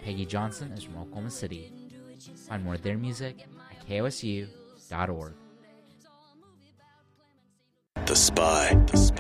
Peggy Johnson is from Oklahoma City. Find more of their music at kosu.org. The Spy.